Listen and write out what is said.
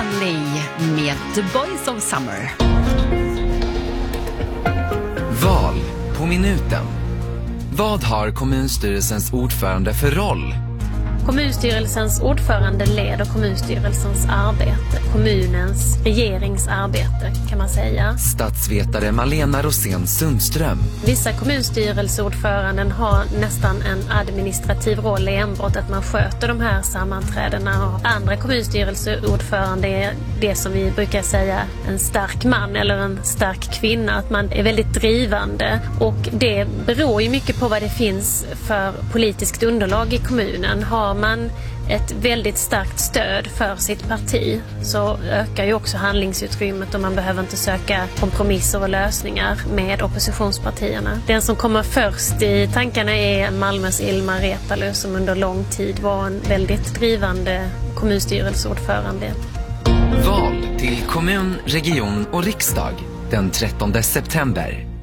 Stanley med The Boys of Summer. Val på minuten. Vad har kommunstyrelsens ordförande för roll? Kommunstyrelsens ordförande leder kommunstyrelsens arbete, kommunens regeringsarbete kan man säga. Statsvetare Malena Rosén Sundström. Vissa kommunstyrelseordföranden har nästan en administrativ roll enbart att man sköter de här sammanträdena. Och andra kommunstyrelseordförande är det som vi brukar säga en stark man eller en stark kvinna. Att man är väldigt drivande och det beror ju mycket på vad det finns för politiskt underlag i kommunen. Har man ett väldigt starkt stöd för sitt parti så ökar ju också handlingsutrymmet och man behöver inte söka kompromisser och lösningar med oppositionspartierna. Den som kommer först i tankarna är Malmös Ilmar Reepalu som under lång tid var en väldigt drivande kommunstyrelseordförande. Val till kommun, region och riksdag den 13 september.